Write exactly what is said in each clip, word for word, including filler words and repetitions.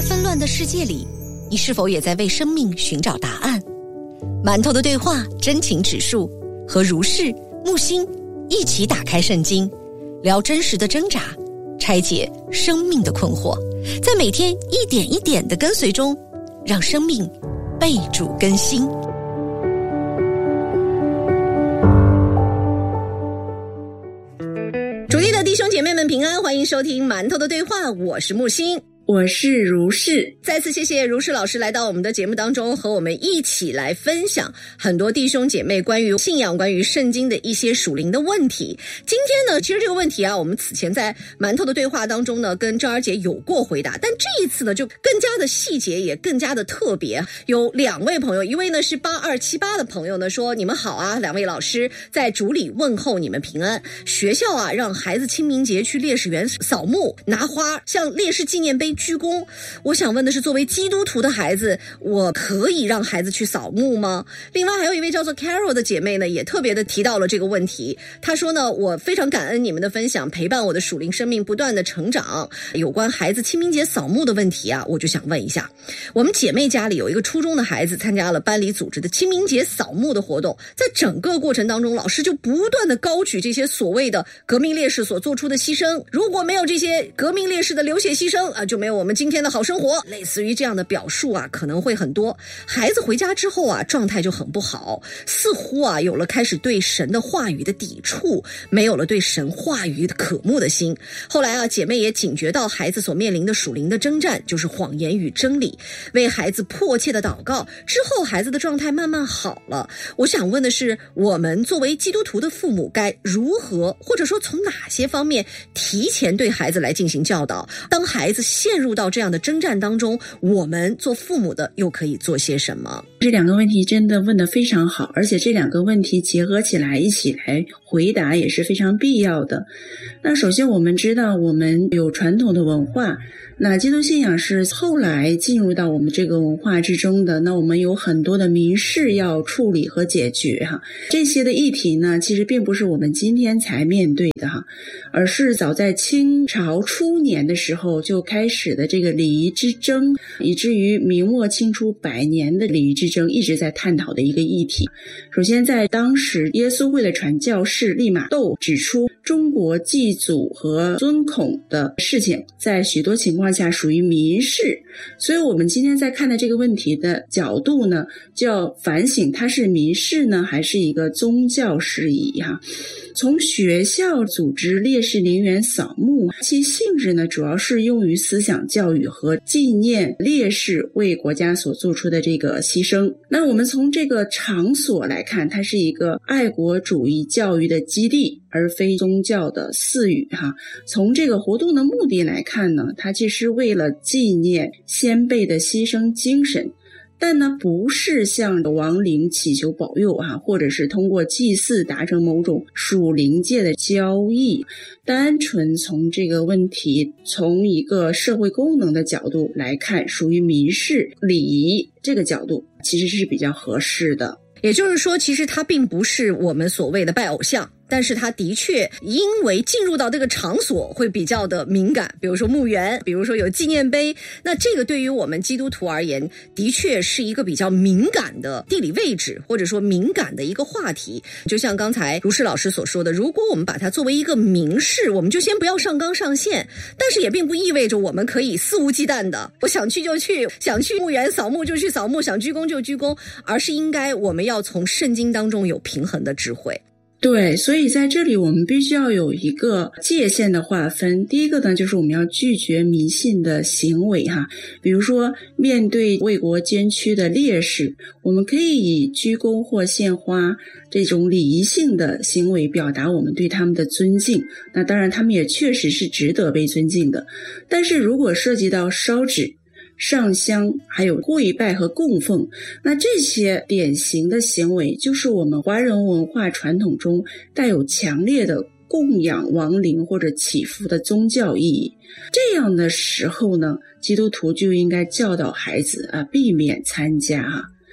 纷乱的世界里，你是否也在为生命寻找答案？馒头的对话真情指数，和如是、木星一起打开圣经，聊真实的挣扎，拆解生命的困惑，在每天一点一点的跟随中，让生命被主更新。主内的弟兄姐妹们平安，欢迎收听馒头的对话，我是木星， 我是如是。 再次谢谢如是老师来到我们的节目当中，和我们一起来分享很多弟兄姐妹关于信仰、关于圣经的一些属灵的问题。今天呢，其实这个问题啊，我们此前在馒头的对话当中呢，跟赵儿姐有过回答，但这一次呢，就更加的细节，也更加的特别。有两位朋友，一位呢是八二七八的朋友呢说：“你们好啊，两位老师，在主里问候你们平安。学校啊，让孩子清明节去烈士园扫墓，拿花向烈士纪念碑鞠躬。我想问的是，作为基督徒的孩子，我可以让孩子去扫墓吗？”另外还有一位叫做 Carol 的姐妹呢，也特别的提到了这个问题。她说呢，我非常感恩你们的分享，陪伴我的属灵生命不断的成长。有关孩子清明节扫墓的问题啊，我就想问一下，我们姐妹家里有一个初中的孩子参加了班里组织的清明节扫墓的活动，在整个过程当中，老师就不断的高举这些所谓的革命烈士所做出的牺牲，如果没有这些革命烈士的流血牺牲啊，就没有我们今天的好生活，类似于这样的表述啊，可能会很多。孩子回家之后啊，状态就很不好，似乎啊有了开始对神的话语的抵触，没有了对神话语的渴慕的心。后来啊，姐妹也警觉到孩子所面临的属灵的征战，就是谎言与真理，为孩子迫切的祷告。之后孩子的状态慢慢好了。我想问的是，我们作为基督徒的父母该如何，或者说从哪些方面提前对孩子来进行教导？当孩子陷入到这样的征战当中，我们做父母的又可以做些什么？ 这两个问题真的问得非常好，而且这两个问题结合起来一起来回答也是非常必要的。那首先我们知道我们有传统的文化，那基督信仰是后来进入到我们这个文化之中的，那我们有很多的民事要处理和解决哈。这些的议题呢，其实并不是我们今天才面对的哈，而是早在清朝初年的时候就开始的这个礼仪之争，以至于明末清初百年的礼仪之争一直在探讨的一个议题。首先在当时耶稣会的传教士利玛窦指出，中国祭祖和尊孔的事情在许多情况下属于民事，所以我们今天在看待这个问题的角度呢，就要反省它是民事呢还是一个宗教事宜哈。从学校组织烈士陵园扫墓，其性质呢主要是用于思想教育和纪念烈士为国家所做出的这个牺牲。那我们从这个场所来看，它是一个爱国主义教育的基地，而非宗教的祀语哈。从这个活动的目的来看呢，它其实为了纪念先辈的牺牲精神，但呢不是向亡灵祈求保佑啊，或者是通过祭祀达成某种属灵界的交易。单纯从这个问题从一个社会功能的角度来看，属于民事礼仪这个角度其实是比较合适的。 也就是说，其实它并不是我们所谓的拜偶像，但是它的确因为进入到这个场所会比较的敏感，比如说墓园，比如说有纪念碑，那这个对于我们基督徒而言，的确是一个比较敏感的地理位置，或者说敏感的一个话题。就像刚才如是老师所说的，如果我们把它作为一个民事，我们就先不要上纲上线，但是也并不意味着我们可以肆无忌惮的，我想去就去，想去墓园扫墓就去扫墓，想鞠躬就鞠躬，而是应该我们要从圣经当中有平衡的智慧。 对，所以在这里我们必须要有一个界限的划分。第一个呢，就是我们要拒绝迷信的行为哈，比如说面对为国捐躯的烈士，我们可以以鞠躬或献花这种礼仪性的行为表达我们对他们的尊敬，那当然他们也确实是值得被尊敬的。但是如果涉及到烧纸、上香还有跪拜和供奉，那这些典型的行为就是我们华人文化传统中带有强烈的供养亡灵或者祈福的宗教意义。这样的时候呢，基督徒就应该教导孩子啊，避免参加啊。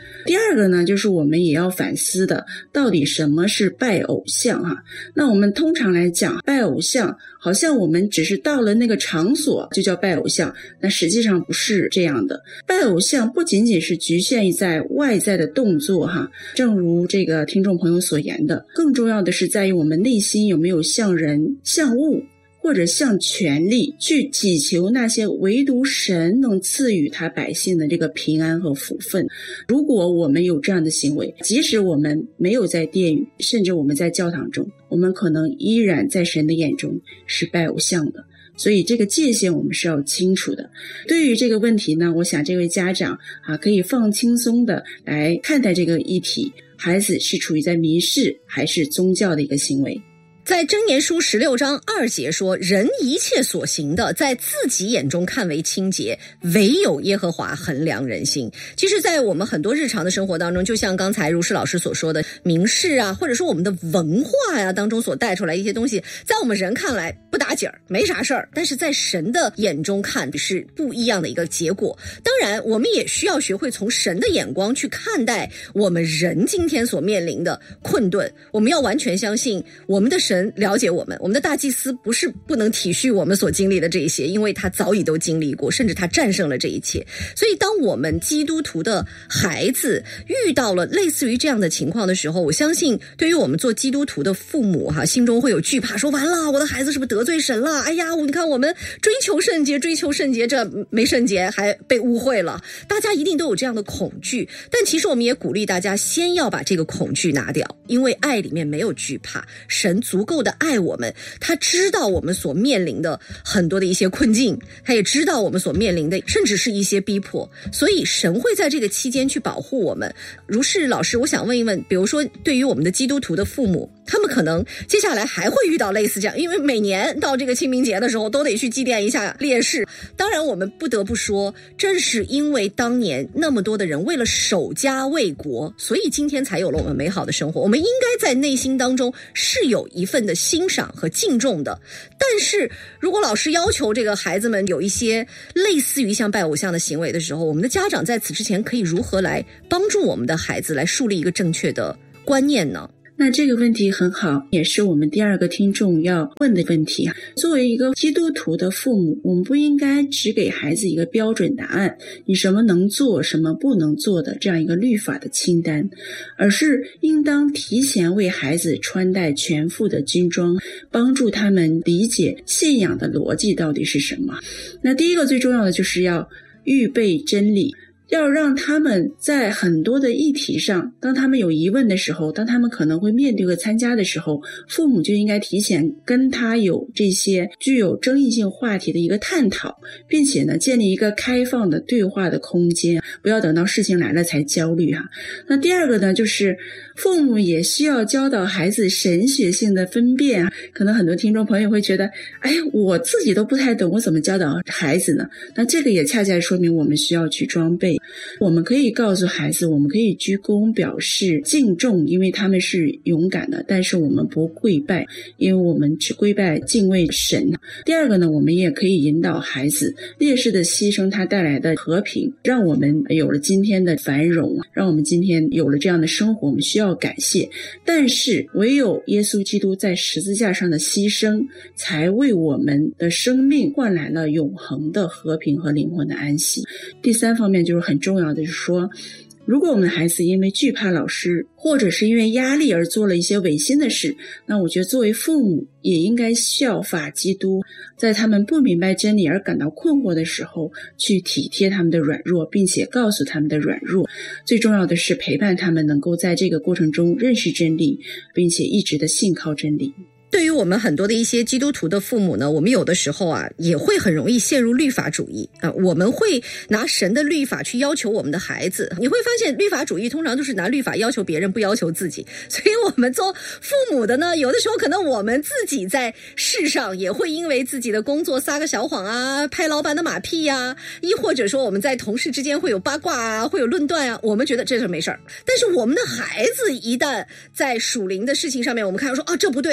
第二个呢，就是我们也要反思的，到底什么是拜偶像哈？那我们通常来讲，拜偶像好像我们只是到了那个场所就叫拜偶像，那实际上不是这样的。拜偶像不仅仅是局限于在外在的动作哈，正如这个听众朋友所言的，更重要的是在于我们内心有没有向人、向物或者向权力去祈求那些唯独神能赐予他百姓的这个平安和福分。如果我们有这样的行为，即使我们没有在殿宇，甚至我们在教堂中，我们可能依然在神的眼中是拜偶像的。所以这个界限我们是要清楚的。对于这个问题呢，我想这位家长啊，可以放轻松的来看待这个议题，孩子是处于在民事还是宗教的一个行为。 在箴言书十六章二节说，人一切所行的，在自己眼中看为清洁，唯有耶和华衡量人心。其实在我们很多日常的生活当中，就像刚才如是老师所说的民事啊，或者说我们的文化呀、啊、当中所带出来一些东西，在我们人看来不打紧儿，没啥事儿，但是在神的眼中看是不一样的一个结果。当然我们也需要学会从神的眼光去看待我们人今天所面临的困顿。我们要完全相信我们的神了解我们，我们的大祭司不是不能体恤我们所经历的这一些，因为他早已都经历过，甚至他战胜了这一切。所以当我们基督徒的孩子遇到了类似于这样的情况的时候，我相信对于我们做基督徒的父母哈，心中会有惧怕，说完了，我的孩子是不是得罪神了？哎呀，你看我们追求圣洁追求圣洁，这没圣洁还被污秽了。大家一定都有这样的恐惧，但其实我们也鼓励大家先要把这个恐惧拿掉，因为爱里面没有惧怕，神足够的爱我们，他知道我们所面临的很多的一些困境，他也知道我们所面临的甚至是一些逼迫，所以神会在这个期间去保护我们。如是老师，我想问一问，比如说对于我们的基督徒的父母，他们可能接下来还会遇到类似这样，因为每年到这个清明节的时候都得去祭奠一下烈士。当然我们不得不说，正是因为当年那么多的人为了守家卫国，所以今天才有了我们美好的生活。我们应该在内心当中是有一份的欣赏和敬重的。但是如果老师要求这个孩子们有一些类似于像拜偶像的行为的时候，我们的家长在此之前可以如何来帮助我们的孩子来树立一个正确的观念呢？ 那这个问题很好，也是我们第二个听众要问的问题。作为一个基督徒的父母，我们不应该只给孩子一个标准答案，你什么能做什么不能做的这样一个律法的清单，而是应当提前为孩子穿戴全副的军装，帮助他们理解信仰的逻辑到底是什么。那第一个最重要的就是要预备真理，要让他们在很多的议题上，当他们有疑问的时候，当他们可能会面对和参加的时候，父母就应该提前跟他有这些具有争议性话题的一个探讨，并且呢，建立一个开放的对话的空间，不要等到事情来了才焦虑哈。那第二个呢，就是父母也需要教导孩子神学性的分辨。可能很多听众朋友会觉得，哎，我自己都不太懂，我怎么教导孩子呢？那这个也恰恰说明我们需要去装备。我们可以告诉孩子，我们可以鞠躬表示敬重，因为他们是勇敢的，但是我们不跪拜，因为我们只跪拜敬畏神。第二个呢，我们也可以引导孩子，烈士的牺牲他带来的和平，让我们有了今天的繁荣，让我们今天有了这样的生活，我们需要感谢。但是唯有耶稣基督在十字架上的牺牲，才为我们的生命换来了永恒的和平和灵魂的安息。第三方面就是很重要的是说，如果我们的孩子因为惧怕老师，或者是因为压力而做了一些违心的事，那我觉得作为父母也应该效法基督，在他们不明白真理而感到困惑的时候，去体贴他们的软弱，并且告诉他们的软弱。最重要的是陪伴他们能够在这个过程中认识真理，并且一直的信靠真理。 对于我们很多的一些基督徒的父母呢，我们有的时候啊也会很容易陷入律法主义啊，我们会拿神的律法去要求我们的孩子。你会发现律法主义通常都是拿律法要求别人，不要求自己。所以我们做父母的呢，有的时候可能我们自己在世上也会因为自己的工作撒个小谎啊，拍老板的马屁啊，亦或者说我们在同事之间会有八卦啊，会有论断啊，我们觉得这是没事儿。但是我们的孩子一旦在属灵的事情上面，我们看到说啊这不对哈，所以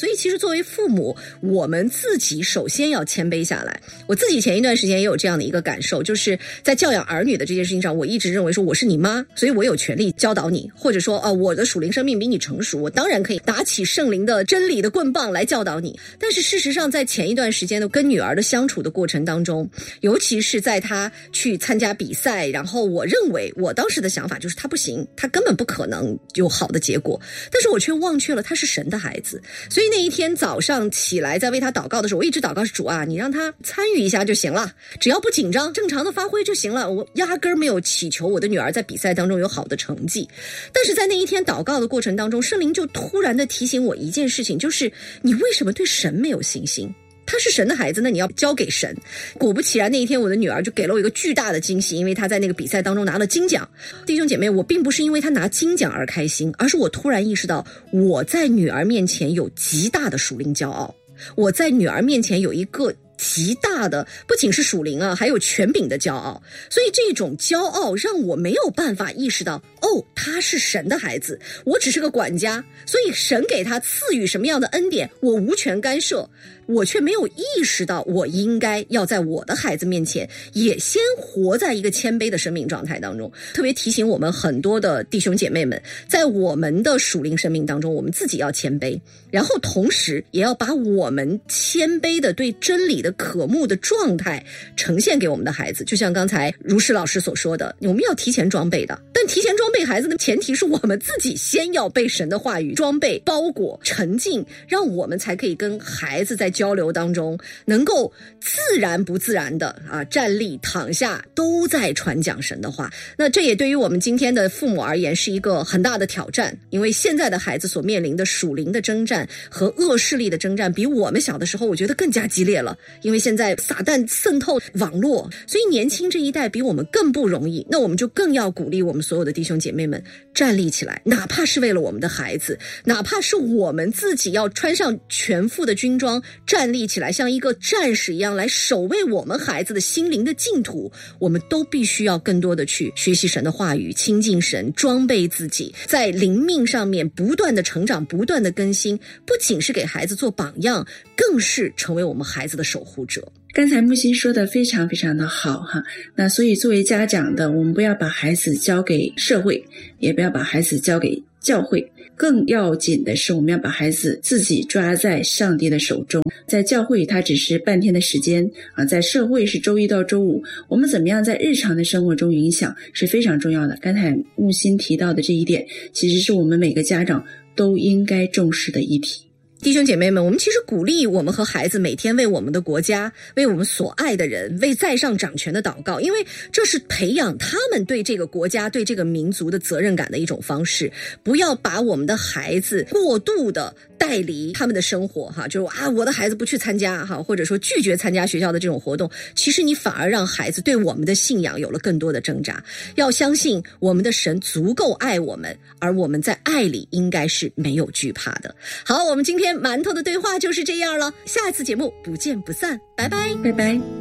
所以其实作为父母，我们自己首先要谦卑下来。我自己前一段时间也有这样的一个感受，就是在教养儿女的这件事情上，我一直认为说我是你妈，所以我有权利教导你，或者说呃，我的属灵生命比你成熟，我当然可以打起圣灵的真理的棍棒来教导你。但是事实上在前一段时间的跟女儿的相处的过程当中，尤其是在她去参加比赛，然后我认为我当时的想法就是她不行，她根本不可能有好的结果，但是我却忘却了她是神的孩子。所以那一天早上起来在为她祷告的时候，我一直祷告是主啊，你让她参与一下就行了，只要不紧张，正常的发挥就行了。我压根儿没有祈求我的女儿在比赛当中有好的成绩。但是在那一天祷告的过程当中，圣灵就突然的提醒我一件事情，就是你为什么对神没有信心？他是神的孩子，那你要交给神。果不其然，那一天我的女儿就给了我一个巨大的惊喜，因为她在那个比赛当中拿了金奖。弟兄姐妹，我并不是因为她拿金奖而开心，而是我突然意识到我在女儿面前有极大的属灵骄傲，我在女儿面前有一个极大的不仅是属灵啊，还有权柄的骄傲。所以这种骄傲让我没有办法意识到，哦，他是神的孩子，我只是个管家，所以神给他赐予什么样的恩典，我无权干涉。我却没有意识到我应该要在我的孩子面前也先活在一个谦卑的生命状态当中。特别提醒我们很多的弟兄姐妹们，在我们的属灵生命当中，我们自己要谦卑，然后同时也要把我们谦卑的对真理的渴慕的状态呈现给我们的孩子。就像刚才如是老师所说的，我们要提前装备的，但提前装备孩子的前提是我们自己先要被神的话语装备包裹沉浸，让我们才可以跟孩子在交流当中能够自然不自然的啊站立躺下都在传讲神的话。那这也对于我们今天的父母而言是一个很大的挑战，因为现在的孩子所面临的属灵的征战和恶势力的征战比我们小的时候我觉得更加激烈了，因为现在撒旦渗透网络，所以年轻这一代比我们更不容易。那我们就更要鼓励我们所有的弟兄姐妹们站立起来，哪怕是为了我们的孩子，哪怕是我们自己要穿上全副的军装站立起来，像一个战士一样来守卫我们孩子的心灵的净土，我们都必须要更多的去学习神的话语，亲近神，装备自己，在灵命上面不断的成长，不断的更新，不仅是给孩子做榜样，更是成为我们孩子的守护者。 刚才木心说的非常非常的好哈，那所以作为家长的，我们不要把孩子交给社会，也不要把孩子交给教会，更要紧的是我们要把孩子自己抓在上帝的手中。在教会它只是半天的时间啊，在社会是周一到周五，我们怎么样在日常的生活中影响是非常重要的。刚才木心提到的这一点，其实是我们每个家长都应该重视的议题。 弟兄姐妹们，我们其实鼓励我们和孩子每天为我们的国家，为我们所爱的人，为在上掌权的祷告，因为这是培养他们对这个国家，对这个民族的责任感的一种方式。不要把我们的孩子过度的带离他们的生活哈，就是啊，我的孩子不去参加哈，或者说拒绝参加学校的这种活动，其实你反而让孩子对我们的信仰有了更多的挣扎。要相信我们的神足够爱我们，而我们在爱里应该是没有惧怕的。好，我们今天馒头的对话就是这样了，下一次节目不见不散，拜拜， 拜拜。